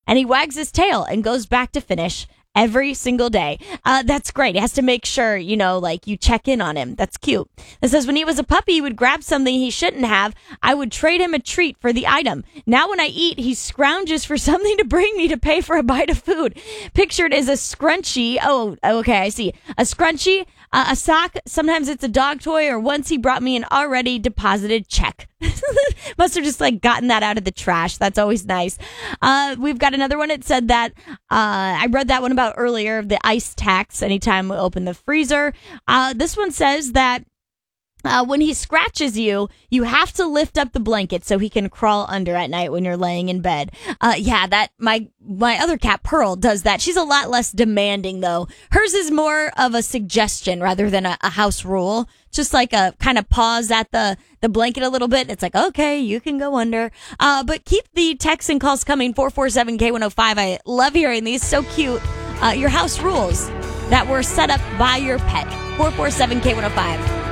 and he wags his tail and goes back to finish every single day. That's great. He has to make sure, like you check in on him. That's cute. It says, when he was a puppy, he would grab something he shouldn't have. I would trade him a treat for the item. Now when I eat, he scrounges for something to bring me to pay for a bite of food. Pictured as a scrunchie. Oh, okay, I see. A scrunchie, a sock. Sometimes it's a dog toy, or once he brought me an already deposited check. Must have just gotten that out of the trash. That's always nice. We've got another one. It said that I read that one about earlier, the ice tax anytime we open the freezer. This one says that when he scratches you, you have to lift up the blanket so he can crawl under at night when you're laying in bed. That my other cat, Pearl, does that. She's a lot less demanding, though. Hers is more of a suggestion rather than a house rule. Just like a kind of pause at the blanket a little bit. It's like, okay, you can go under. But keep the texts and calls coming, 447-K105. I love hearing these. So cute. Your house rules that were set up by your pet. 447-K105.